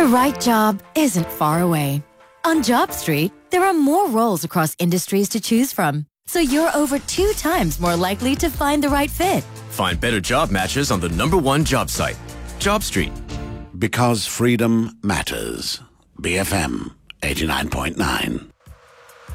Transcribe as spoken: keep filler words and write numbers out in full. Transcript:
The right job isn't far away. On JobStreet, there are more roles across industries to choose from, so you're over two times more likely to find the right fit. Find better job matches on the number one job site, JobStreet. Because freedom matters. B F M eighty-nine point nine.